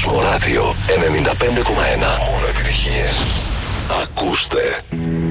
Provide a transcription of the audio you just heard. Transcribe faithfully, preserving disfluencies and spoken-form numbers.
Κοσμοράδιο ενενήντα πέντε κόμμα ένα. Μόνο επιτυχίες. Ακούστε.